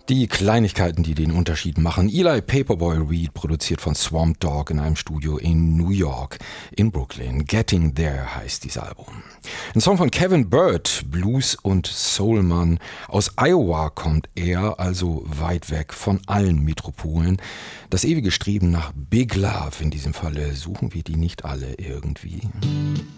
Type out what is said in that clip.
Die Kleinigkeiten, die den Unterschied machen. Eli Paperboy Reed, produziert von Swamp Dogg in einem Studio in New York, in Brooklyn. Getting There heißt dieses Album. Ein Song von Kevin Bird, Blues- und Soulmann. Aus Iowa kommt er, also weit weg von allen Metropolen. Das ewige Streben nach Big Love, in diesem Falle suchen wir die nicht alle irgendwie.